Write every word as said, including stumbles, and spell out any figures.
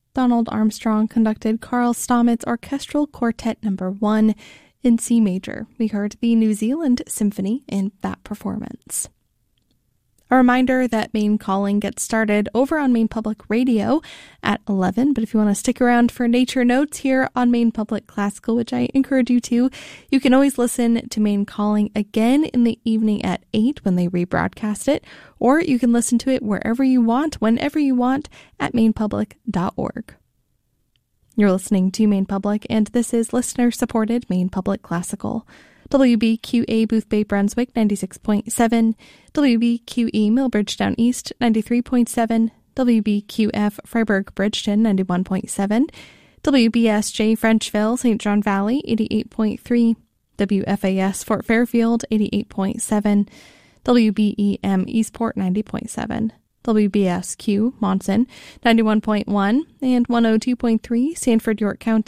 Donald Armstrong conducted Carl Stamets Orchestral Quartet Number one in C major. We heard the New Zealand Symphony in that performance. A reminder that Maine Calling gets started over on Maine Public Radio at eleven, but if you want to stick around for nature notes here on Maine Public Classical, which I encourage you to, you can always listen to Maine Calling again in the evening at eight when they rebroadcast it, or you can listen to it wherever you want, whenever you want, at maine public dot org. You're listening to Maine Public, and this is listener-supported Maine Public Classical. W B Q A Boothbay Brunswick ninety-six point seven, W B Q E Millbridge Down East ninety-three point seven, W B Q F Freiburg Bridgeton ninety-one point seven, W B S J Frenchville Saint John Valley eighty-eight point three, W F A S Fort Fairfield eighty-eight point seven, W B E M Eastport ninety point seven, W B S Q Monson ninety-one point one, and one oh two point three Sanford York County